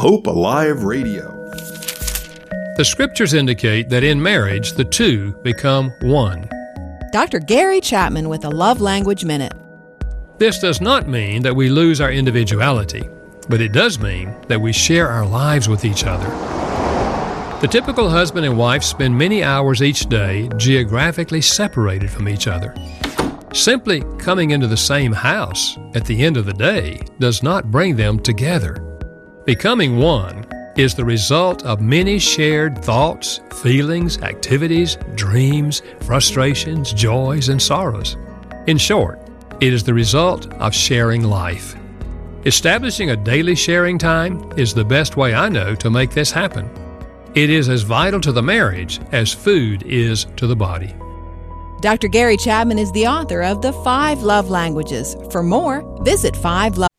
Hope Alive Radio. The scriptures indicate that in marriage, the two become one. Dr. Gary Chapman with a Love Language Minute. This does not mean that we lose our individuality, but it does mean that we share our lives with each other. The typical husband and wife spend many hours each day geographically separated from each other. Simply coming into the same house at the end of the day does not bring them together. Becoming one is the result of many shared thoughts, feelings, activities, dreams, frustrations, joys, and sorrows. In short, it is the result of sharing life. Establishing a daily sharing time is the best way I know to make this happen. It is as vital to the marriage as food is to the body. Dr. Gary Chapman is the author of The 5 Love Languages. For more, visit 5love